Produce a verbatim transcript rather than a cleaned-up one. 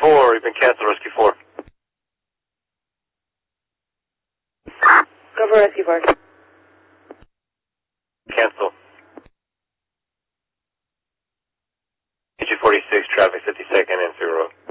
four, you've been canceled, Rescue four. Go for Rescue four. Cancel. G forty-six, traffic fifty-second and zero.